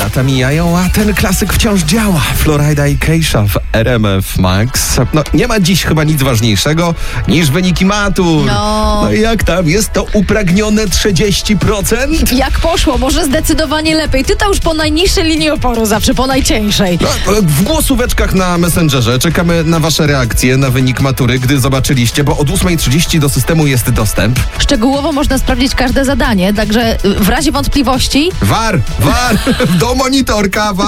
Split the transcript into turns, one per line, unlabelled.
Lata mijają, a ten klasyk wciąż działa. Florida i Keisha w RMF Max. No, nie ma dziś chyba nic ważniejszego niż wyniki matur. No i jak tam? Jest to upragnione 30%?
Jak poszło? Może zdecydowanie lepiej. Ty to już po najniższej linii oporu zawsze, po najcieńszej.
No, w głosóweczkach na Messengerze czekamy na wasze reakcje na wynik matury, gdy zobaczyliście, bo od 8:30 do systemu jest dostęp.
Szczegółowo można sprawdzić każde zadanie, także w razie wątpliwości
War! Do monitorka, war!